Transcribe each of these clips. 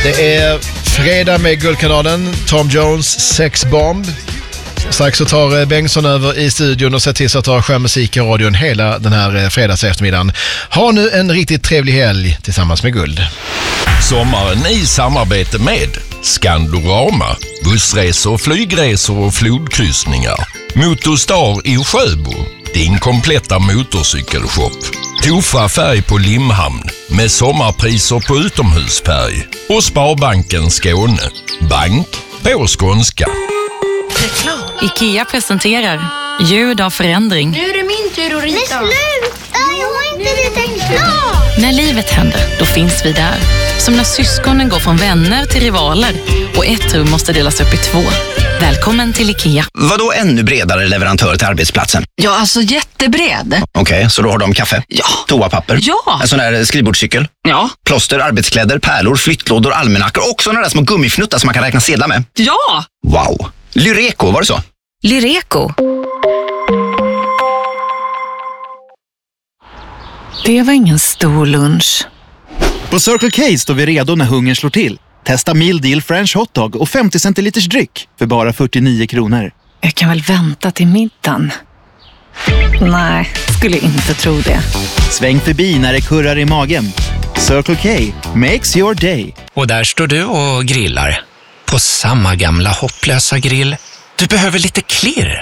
Det är fredag med Guldkanalen, Tom Jones, Sexbomb. Strax så tar Bengtsson över i studion och ser till så att ha skön musik i radion hela den här fredags eftermiddagen. Ha nu en riktigt trevlig helg tillsammans med Guld. Sommaren i samarbete med Skandorama, bussresor, flygresor och flodkryssningar. Motorstar i Sjöbo, din kompletta motorcykelshop. Tofa färg på Limhamn med sommarpriser på utomhusfärg. Och Sparbanken Skåne, bank på skånska. IKEA presenterar ljud av förändring. Nu är det min tur att rita. Men sluta, jag har inte ritat klart. När livet händer, då finns vi där. Som när syskonen går från vänner till rivaler och ett rum måste delas upp i 2. Välkommen till IKEA. Vadå ännu bredare leverantör till arbetsplatsen? Ja, alltså jättebred. Okej, så då har de kaffe? Ja. Toapapper? Ja. En sån här skrivbordscykel? Ja. Plåster, arbetskläder, pärlor, flyttlådor, almanackor och såna där små gummifnuttar som man kan räkna sedlar med. Ja! Wow! Lyreco, var det så? Lyreco. Det var ingen stor lunch. På Circle K står vi redo när hungern slår till. Testa Meal Deal French Hotdog och 50 centiliters dryck för bara 49 kronor. Jag kan väl vänta till middagen. Nej, skulle inte tro det. Sväng förbi när det kurrar i magen. Circle K makes your day. Och där står du och grillar. På samma gamla hopplösa grill. Du behöver lite klirr.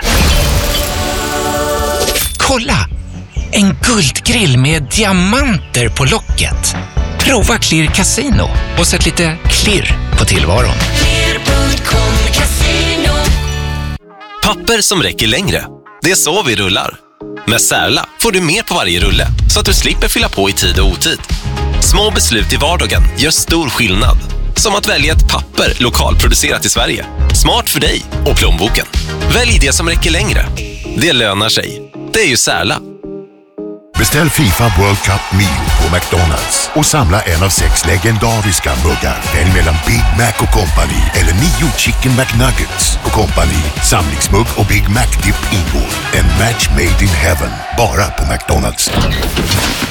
Kolla! En guldgrill med diamanter på locket. Prova Klirr Casino och sätt lite klirr på tillvaron. Klirr.com Casino. Papper som räcker längre. Det är så vi rullar. Med Särla får du mer på varje rulle så att du slipper fylla på i tid och otid. Små beslut i vardagen gör stor skillnad. Som att välja ett papper lokalproducerat i Sverige. Smart för dig och plånboken. Välj det som räcker längre. Det lönar sig. Det är ju Särla. Beställ FIFA World Cup Meal på McDonalds och samla en av 6 legendariska muggar. Välj mellan Big Mac och Company eller 9 Chicken McNuggets och Company. Samlingsmugg och Big Mac Dip ingår. En match made in heaven. Bara på McDonalds.